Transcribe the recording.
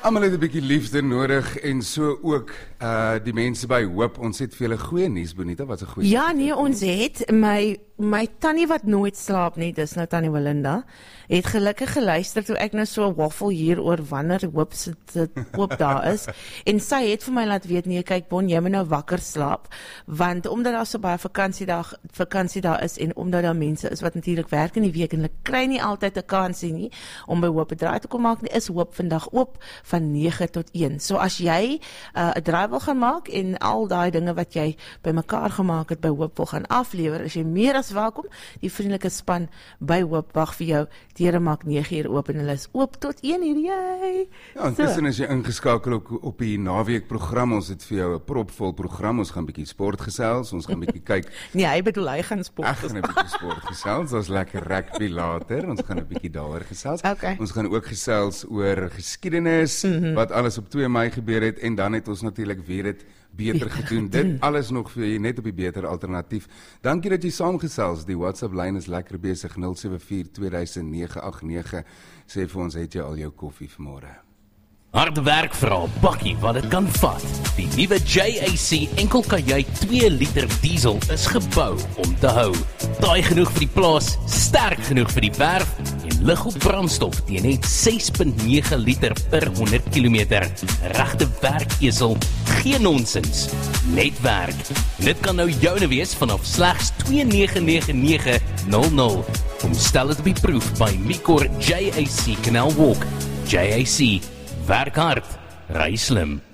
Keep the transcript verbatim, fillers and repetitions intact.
Almal het 'n bietjie liefde nodig en so ook uh, die mense by Hoop. Ons het vir julle goeie nuus, Bonita, wat 'n goeie Ja, nee, ons het my my tannie wat nooit slaap nie, dis nou tannie Melinda, het gelukkig geluister toe ek nou so 'n waffel hier oor wanneer Hoop se oop daar is. En sy het vir my laat weet, nee, kyk Bon, jy moet nou wakker slaap, want omdat daar so baie vakansiedag vakansie daar is en omdat daar mense is wat natuurlik werk in die week en hulle kry nie altyd 'n kansie nie om by Hoop 'n draai te kom maak nie, is Hoop vandag oop van nege tot een. So as jy 'n uh, draai wil gaan maak en al daai dinge wat jy bymekaar gemaak het by Hoop wil gaan aflewer, is jy meer as welkom. Die vriendelike span by Hoop wag vir jou. Deure maak nege uur oop en hulle is oop tot een uur. Jy. Ja, intussen is jy ingeskakel op, op die naweek program. Ons het vir jou 'n propvol program. Ons gaan bietjie sport gesels. Ons gaan bietjie kyk. Nee, hy bedoel hy gaan sport. Ek gaan 'n bietjie sport gesels. Ons lekker rugby later. Ons gaan 'n bietjie daaroor gesels. Okay. Ons gaan ook gesels oor geskiedenis, mm-hmm. wat alles op twee Mei gebeur het en dan het ons natuurlik weer dit beter gedoen. Dit alles nog vir jy net op die beter alternatief. Dankie dat jy saamgesels. Die WhatsApp lyn is lekker besig. nul sewe vier twee duisend nege agt nege. Sê vir ons, het jy al jou koffie vanmôre? Harde werk vir 'n bakkie wat dit kan vat. Die nuwe J A C enkelkajuit twee liter diesel is gebou om te hou. Taai genoeg vir die plaas, sterk genoeg vir die werf en lig op brandstof teen net ses komma nege liter per honderd kilometer. Regte werkesel, geen nonsens, net werk. Dit kan nou joune wees vanaf slegs twee nege nege nege nul nul. Kom stel dit op die proef by Micor J A C Canal Walk. J A C, werk hard, ry slim.